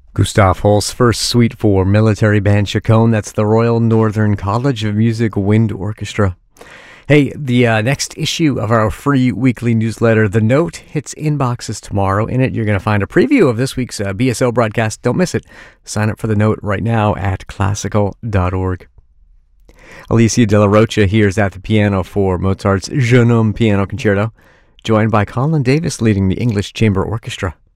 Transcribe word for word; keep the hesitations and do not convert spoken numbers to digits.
Gustav Holst's first suite for military band Chaconne. That's the Royal Northern College of Music Wind Orchestra. Hey, the uh, next issue of our free weekly newsletter, The Note, hits inboxes tomorrow. In it, you're going to find a preview of this week's uh, B S O broadcast. Don't miss it. Sign up for The Note right now at classical dot org. Alicia De La Rocha here is at the piano for Mozart's Jeune Homme Piano Concerto, joined by Colin Davis leading the English Chamber Orchestra.